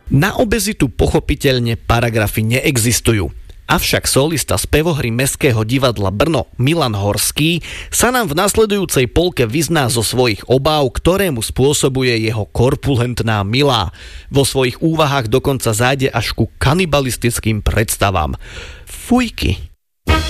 Na obezitu pochopiteľne paragrafy neexistujú. Avšak solista spevohry Mestského divadla Brno Milan Horský sa nám v nasledujúcej polke vyzná zo svojich obáv, ktoré mu spôsobuje jeho korpulentná milá. Vo svojich úvahách dokonca zájde až ku kanibalistickým predstavám. Fujky.